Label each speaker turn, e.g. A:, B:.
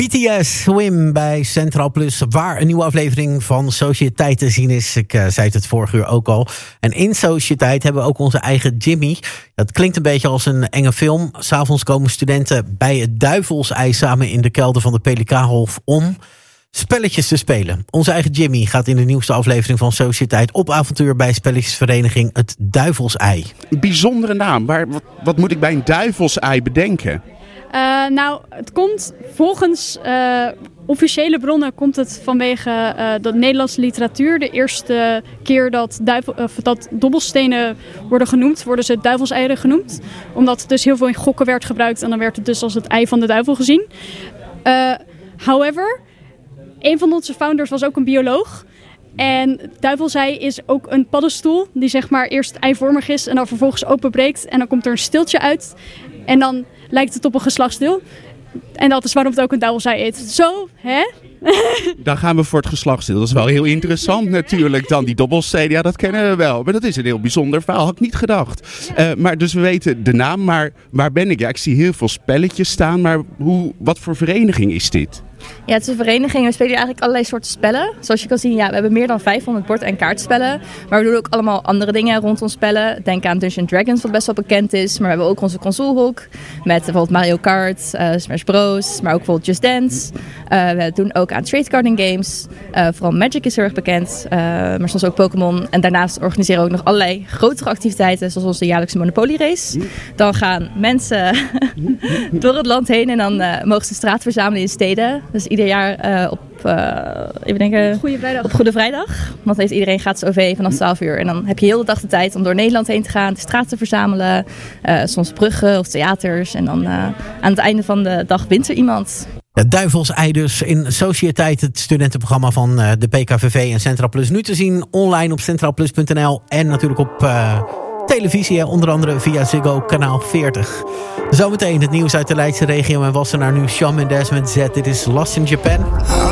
A: BTS Swim bij Centraal Plus, waar een nieuwe aflevering van Sociëteit te zien is. Ik zei het vorige uur ook al. En in Sociëteit hebben we ook onze eigen Jimmy. Dat klinkt een beetje als een enge film. 's Avonds komen studenten bij het Duivelsei samen in de kelder van de Pelikaanhof om spelletjes te spelen. Onze eigen Jimmy gaat in de nieuwste aflevering van Sociëteit op avontuur bij spelletjesvereniging Het Duivelsei.
B: Een bijzondere naam. Wat moet ik bij een duivelsei bedenken?
C: Het komt volgens officiële bronnen komt het vanwege de Nederlandse literatuur. De eerste keer dat dobbelstenen worden genoemd, worden ze duivelseieren genoemd. Omdat dus heel veel in gokken werd gebruikt en dan werd het dus als het ei van de duivel gezien. However, een van onze founders was ook een bioloog. En duivelsei is ook een paddenstoel die zeg maar eerst eivormig is en dan vervolgens openbreekt. En dan komt er een stiltje uit en dan lijkt het op een geslachtsdeel. En dat is waarom het ook een duivelsei heet. Zo, hè?
B: Dan gaan we voor het geslachtsdeel. Dat is wel heel interessant natuurlijk. Dan die dobbelsteen, ja, dat kennen we wel. Maar dat is een heel bijzonder verhaal, had ik niet gedacht. Maar dus we weten de naam, maar waar ben ik? Ja, ik zie heel veel spelletjes staan, maar wat voor vereniging is dit?
D: Ja, het is een vereniging. We spelen hier eigenlijk allerlei soorten spellen. Zoals je kan zien, ja, we hebben meer dan 500 bord- en kaartspellen. Maar we doen ook allemaal andere dingen rondom spellen. Denk aan Dungeons & Dragons, wat best wel bekend is. Maar we hebben ook onze consolehok met bijvoorbeeld Mario Kart, Smash Bros. Maar ook bijvoorbeeld Just Dance. We doen ook aan trade carding games. Vooral Magic is heel erg bekend. Maar soms ook Pokémon. En daarnaast organiseren we ook nog allerlei grotere activiteiten. Zoals onze jaarlijkse Monopoly race. Dan gaan mensen door het land heen. En dan mogen ze straat verzamelen in steden. Dus ieder jaar op Goede Vrijdag. Want dan heeft iedereen gratis OV vanaf 12 uur. En dan heb je heel de dag de tijd om door Nederland heen te gaan. De straat te verzamelen. Soms bruggen of theaters. En dan aan het einde van de dag wint er iemand.
A: Het Duivelsei dus in Sociëteit, het studentenprogramma van de PKVV en Centraal Plus. Nu te zien online op centraalplus.nl en natuurlijk op televisie, onder andere via Ziggo kanaal 40. Zometeen het nieuws uit de Leidse regio en Wassenaar, nu Shawn Mendes met Z. Dit is Lost in Japan.